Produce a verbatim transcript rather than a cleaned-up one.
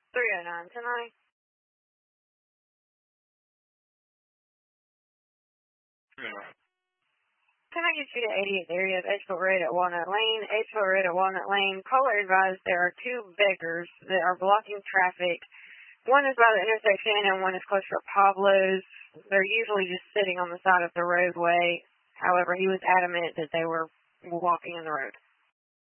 three oh nine tonight. Yeah. Can I get you to eighty-eighth area of Edgefield Road at Walnut Lane? Edgefield Road at Walnut Lane. Caller advised there are two beggars that are blocking traffic. One is by the intersection and one is close to Pablo's. They're usually just sitting on the side of the roadway. However, he was adamant that they were walking in the road.